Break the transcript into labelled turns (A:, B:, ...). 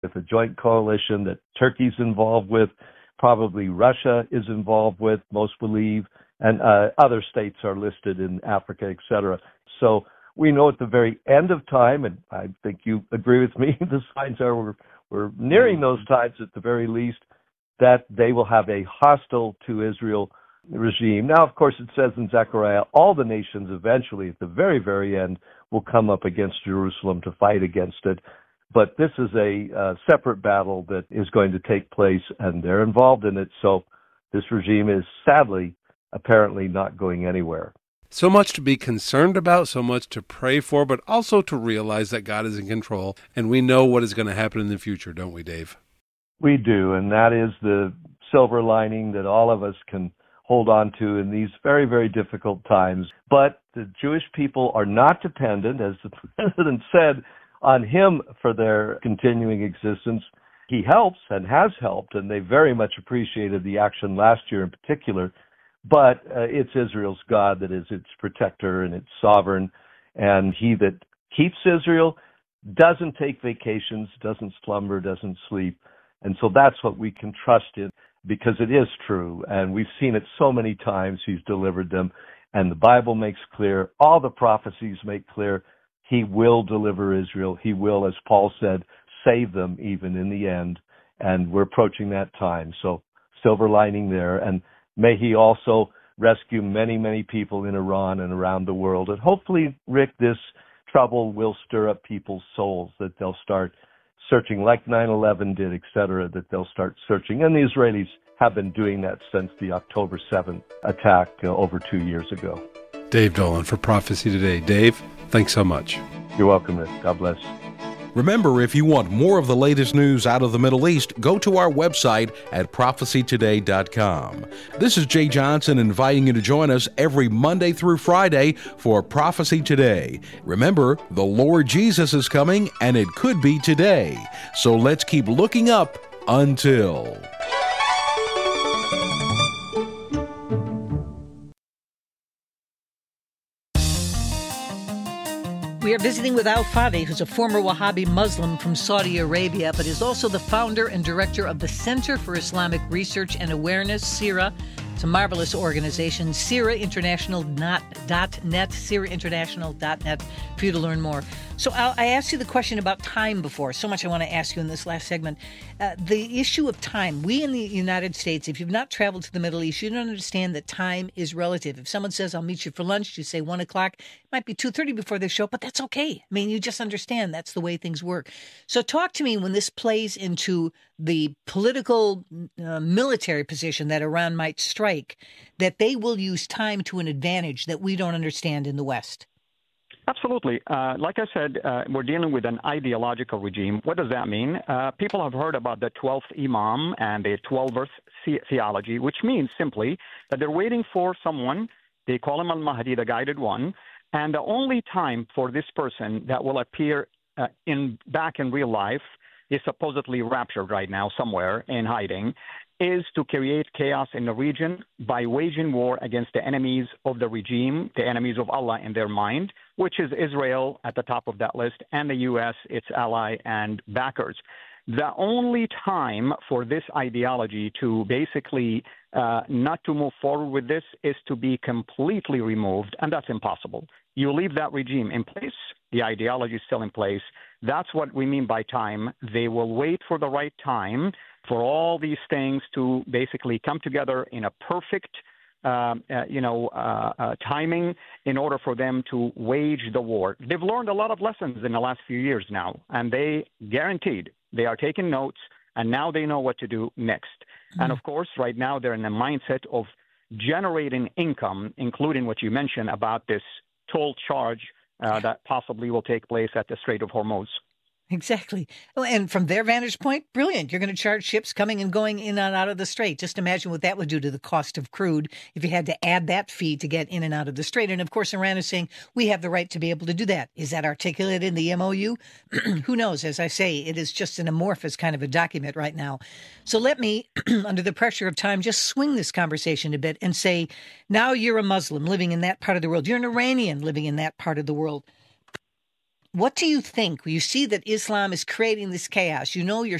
A: with a joint coalition that Turkey's involved with, probably Russia is involved with, most believe, and other states are listed in Africa, etc. So we know at the very end of time, and I think you agree with me, the signs are we're nearing those times at the very least, that they will have a hostile to Israel regime. Now, of course, it says in Zechariah, all the nations eventually, at the very, very end, will come up against Jerusalem to fight against it. But this is a separate battle that is going to take place, and they're involved in it. So this regime is sadly, apparently not going anywhere.
B: So much to be concerned about, so much to pray for, but also to realize that God is in control, and we know what is going to happen in the future, don't we, Dave?
A: We do, and that is the silver lining that all of us can hold on to in these very, very difficult times. But the Jewish people are not dependent, as the president said, on him for their continuing existence. He helps and has helped, and they very much appreciated the action last year in particular. But it's Israel's God that is its protector and its sovereign, and he that keeps Israel doesn't take vacations, doesn't slumber, doesn't sleep. And so that's what we can trust in, because it is true, and we've seen it so many times. He's delivered them, and the Bible makes clear, all the prophecies make clear, he will deliver Israel. He will, as Paul said, save them even in the end, and we're approaching that time. So silver lining there, and may he also rescue many, many people in Iran and around the world. And hopefully, Rick, this trouble will stir up people's souls, that they'll start searching like 9/11 did, etc., that they'll start searching. And the Israelis have been doing that since the October 7th attack over 2 years ago.
B: Dave Dolan for Prophecy Today. Dave, thanks so much.
A: You're welcome, Rick. God bless.
C: Remember, if you want more of the latest news out of the Middle East, go to our website at prophecytoday.com. This is Jay Johnson inviting you to join us every Monday through Friday for Prophecy Today. Remember, the Lord Jesus is coming, and it could be today. So let's keep looking up until...
D: We are visiting with Al Fadi, who's a former Wahhabi Muslim from Saudi Arabia, but is also the founder and director of the Center for Islamic Research and Awareness, CIRA. It's a marvelous organization, CIRAinternational.net, CIRAinternational.net, for you to learn more. So Al, I asked you the question about time before. So much I want to ask you in this last segment. The issue of time. We in the United States, if you've not traveled to the Middle East, you don't understand that time is relative. If someone says, I'll meet you for lunch, you say 1 o'clock. It might be 2:30 before they show up, but that's okay. I mean, you just understand that's the way things work. So talk to me when this plays into the political military position that Iran might strike, that they will use time to an advantage that we don't understand in the West.
E: Absolutely. Like I said, we're dealing with an ideological regime. What does that mean? People have heard about the 12th Imam and the 12-verse theology, which means simply that they're waiting for someone. They call him Al-Mahdi, the guided one. And the only time for this person that will appear back in real life is supposedly raptured right now somewhere in hiding, is to create chaos in the region by waging war against the enemies of the regime, the enemies of Allah in their mind, which is Israel at the top of that list, and the U.S., its ally and backers. The only time for this ideology to basically not to move forward with this is to be completely removed, and that's impossible. You leave that regime in place, the ideology is still in place. That's what we mean by time. They will wait for the right time for all these things to basically come together in a perfect timing in order for them to wage the war. They've learned a lot of lessons in the last few years now, and they guaranteed they are taking notes, and now they know what to do next. Mm-hmm. And of course, right now they're in the mindset of generating income, including what you mentioned about this toll charge that possibly will take place at the Strait of Hormuz.
D: Exactly. And from their vantage point, brilliant. You're going to charge ships coming and going in and out of the strait. Just imagine what that would do to the cost of crude if you had to add that fee to get in and out of the strait. And of course, Iran is saying we have the right to be able to do that. Is that articulated in the MOU? Who knows? As I say, it is just an amorphous kind of a document right now. So let me, under the pressure of time, just swing this conversation a bit and say, now you're a Muslim living in that part of the world. You're an Iranian living in that part of the world. What do you think? You see that Islam is creating this chaos. You know you're